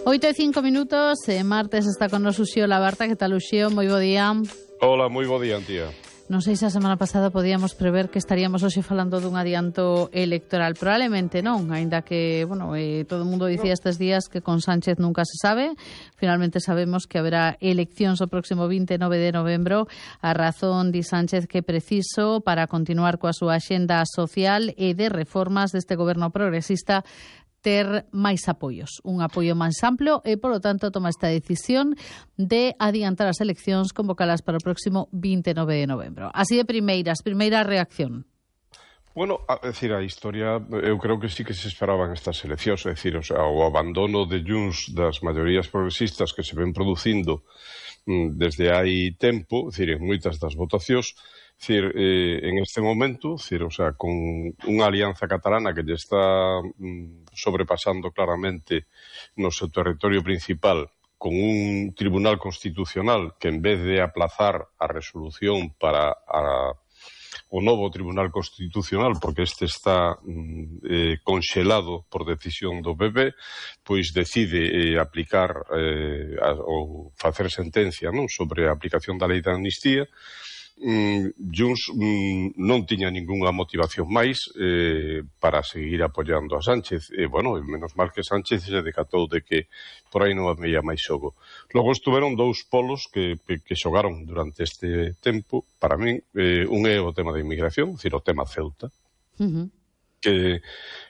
8:05, martes está con nos Uxío Labarta. Que tal, Uxío? Moi bo día. Hola, moi bo día, tía. Non sei se a semana pasada podíamos prever que estaríamos hoxe falando dun adianto electoral. Probablemente non, aínda que, todo o mundo dicía estes días que con Sánchez nunca se sabe. Finalmente sabemos que haberá eleccións o próximo 29 de novembro. A razón di Sánchez que é preciso para continuar coa súa axenda social e de reformas deste goberno progresista ter máis apoios, un apoio máis amplo e, polo tanto, toma esta decisión de adiantar as eleccións convocalas para o próximo 29 de novembro. Así de primeira reacción. Bueno, a historia, eu creo que sí que se esperaban estas eleccións, o abandono de Junts das maiorías progresistas que se ven producindo desde hai tempo, en moitas das votacións, en este momento, con unha alianza catalana que lle está sobrepasando claramente no seu territorio principal, con un tribunal constitucional que en vez de aplazar a resolución para o novo Tribunal Constitucional, porque este está conxelado por decisión do PP, pois decide aplicar ou facer sentencia sobre a aplicación da lei de amnistía. Junts non tiña ningunha motivación máis para seguir apoiando a Sánchez. Menos mal que Sánchez se decatou de que por aí non había máis xogo. Logo estuveron dous polos que xogaron durante este tempo, para min. Un é o tema da inmigración, o tema Ceuta, que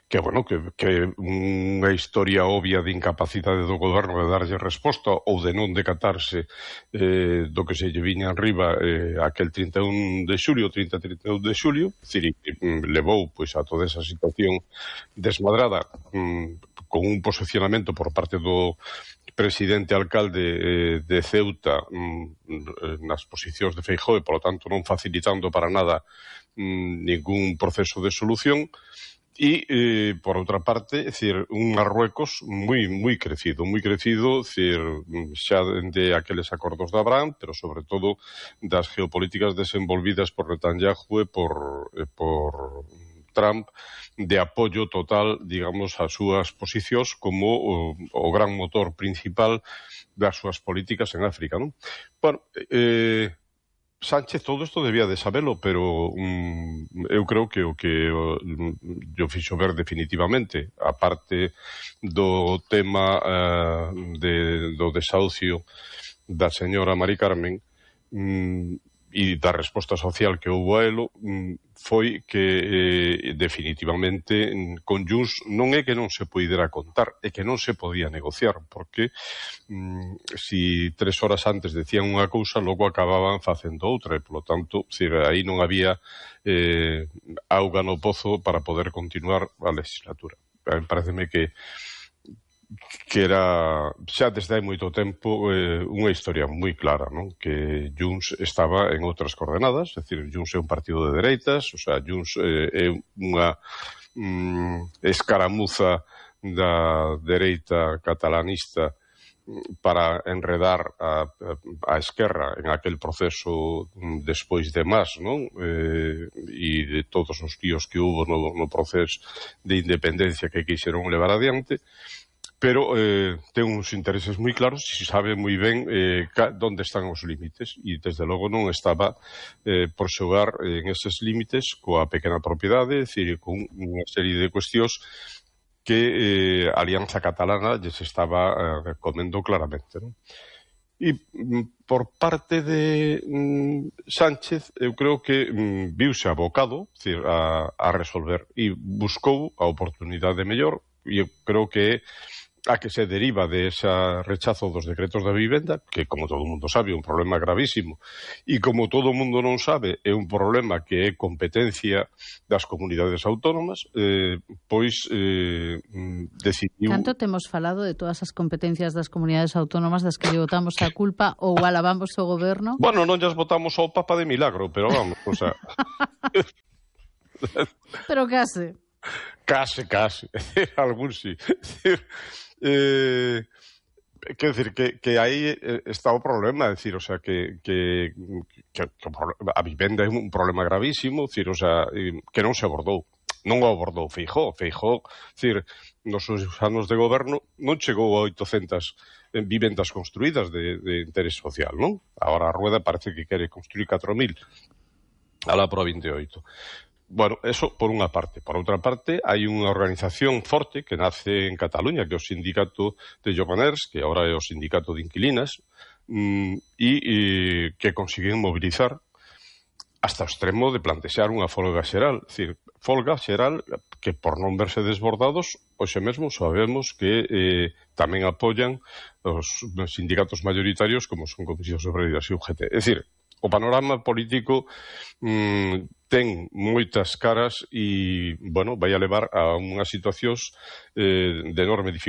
unha historia obvia de incapacidade do goberno de darlle resposta ou de non decatarse do que se lle viña arriba aquel 31 de xulio, levou a toda esa situación desmadrada con un posicionamento por parte do presidente alcalde de Ceuta nas posicións de Feijóo e, polo tanto, non facilitando para nada ningún proceso de solución. E, por outra parte, un Marruecos moi crecido, xa de aqueles acordos de Abraham, pero sobre todo das geopolíticas desenvolvidas por Netanyahu e por Trump, de apoio total, digamos, ás súas posicións como o gran motor principal das súas políticas en África, non? Sánchez todo isto debía de sabelo, pero eu creo que o que yo fixo ver definitivamente, a parte do tema do desahucio da señora Mari Carmen e da resposta social que houbo a elo, foi que definitivamente con Junts non é que non se poidera contar, é que non se podía negociar, porque si 3 horas antes decían unha cousa, logo acababan facendo outra, e polo tanto, aí non había auga no pozo para poder continuar a legislatura. Pareceme que era xa desde hai moito tempo unha historia moi clara, non? Que Junts estaba en outras coordenadas, Junts é un partido de dereitas, Junts é unha escaramuza da dereita catalanista para enredar a esquerra en aquel proceso despois de Mas, non? E de todos os tíos que hubo no proceso de independencia que quixeron levar adiante. Pero ten uns intereses moi claros e sabe moi ben onde están os límites, e desde logo non estaba por xogar en eses límites coa pequena propiedade, con unha serie de cuestións que a Alianza Catalana lles estaba comendo claramente, non? E por parte de Sánchez, eu creo que viuse abocado a resolver e buscou a oportunidade mellor, e eu creo que a que se deriva de ese rechazo dos decretos da vivenda, que, como todo o mundo sabe, é un problema gravísimo, e como todo o mundo non sabe, é un problema que é competencia das comunidades autónomas, decidiu... Tanto temos falado de todas as competencias das comunidades autónomas das que lle botamos a culpa ou alabamos o goberno? Bueno, non llas botamos ao Papa de milagro, pero vamos, Pero case. Case, algún sí. Quero dicir que aí está o problema, que a vivenda é un problema gravísimo, que non se abordou. Non o abordou Feijóo. Feijóo, nos seus anos de goberno non chegou a 800 vivendas construídas de interés social, non? Agora a Rueda parece que quere construir 4.000 alá para o 28. Bueno, eso por unha parte. Por outra parte, hai unha organización forte que nace en Cataluña, que é o sindicato de Lloganers, que agora é o sindicato de inquilinas, e que consiguen mobilizar hasta o extremo de plantexar unha folga xeral. É dicir, folga xeral que, por non verse desbordados, hoxe mesmo sabemos que tamén apoian os sindicatos mayoritarios como son Comisións Obreiras e UGT. É dicir, o panorama político ten moitas caras e, bueno, vai a levar a unhas situacións de enorme dificultade.